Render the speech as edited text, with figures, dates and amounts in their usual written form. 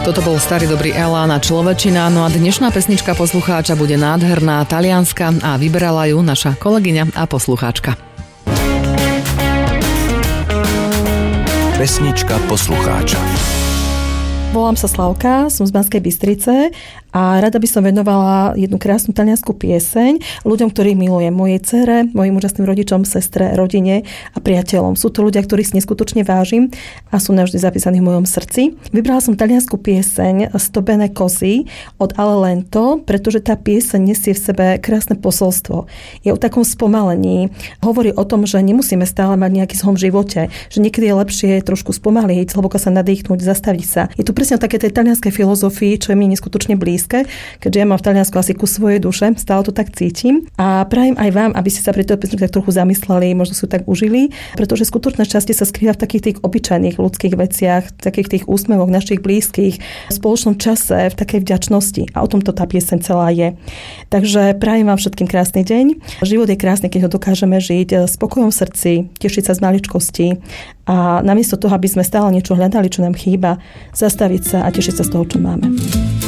Toto bol starý dobrý Elán a Človečina, no a dnešná pesnička poslucháča bude nádherná, talianska a vyberala ju naša kolegyňa a poslucháčka. Pesnička poslucháča. Volám sa Slavka, som z Banskej Bystrice a rada by som venovala jednu krásnu taliansku pieseň ľuďom, ktorých milujem. Mojej dcere, mojim úžasným rodičom, sestre, rodine a priateľom. Sú to ľudia, ktorých si neskutočne vážim a sú navždy zapísaní v mojom srdci. Vybrala som taliansku pieseň Sto bene così od Ale Lento, pretože tá pieseň nesie v sebe krásne posolstvo. Je o takom spomalení. Hovorí o tom, že nemusíme stále mať nejaký zhon v živote, že niekedy je lepšie trošku spomaliť, hlboko sa nadýchnúť, zastaviť sa. Je to presne o také tej talianskej filozofii, čo je mi neskutočne blízke, keďže ja mám v Taliansku asi kus svojej duše, stále to tak cítim. A prajem aj vám, aby ste sa pri tej pesničke tak trochu zamysleli, možno si ju tak užili, pretože skutočné šťastie sa skrýva v takých tých obyčajných ľudských veciach, v takých tých úsmevoch našich blízkych, v spoločnom čase, v takej vďačnosti. A o tomto tá pieseň celá je. Takže prajem vám všetkým krásny deň. Život je krásny, keď ho dokážeme žiť spokojom v srdci, tešiť sa z maličkosti a namiesto toho, aby sme stále niečo hľadali, čo nám chýba, zastaviť sa a tešiť sa z toho, čo máme.